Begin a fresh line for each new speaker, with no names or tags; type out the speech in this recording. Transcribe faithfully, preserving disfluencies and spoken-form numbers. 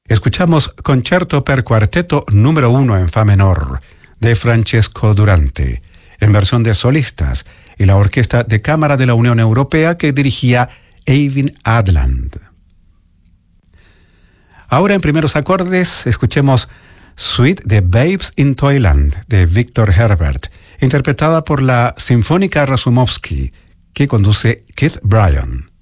Escuchamos Concerto per Cuarteto número uno en Fa menor, de Francesco Durante, en versión de solistas, y la Orquesta de Cámara de la Unión Europea que dirigía Eivind Adland. Ahora en primeros acordes escuchemos Suite de Babes in Toyland de Victor Herbert, interpretada por la Sinfónica Razumovsky, que conduce Keith Bryan.